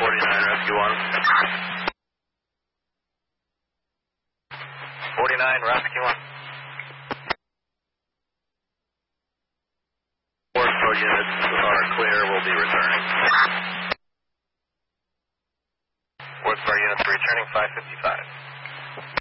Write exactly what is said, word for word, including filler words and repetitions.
forty-nine, Rescue one. forty-nine, Rescue one. Four pro units are clear, we'll be returning. Fourth pro units returning, five fifty-five.